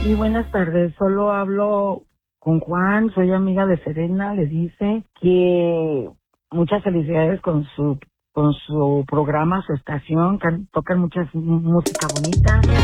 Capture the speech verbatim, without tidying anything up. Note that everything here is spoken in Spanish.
Sí, buenas tardes. Solo hablo con Juan, soy amiga de Serena. Le dice que muchas felicidades con su con su programa, su estación, que tocan mucha música bonita.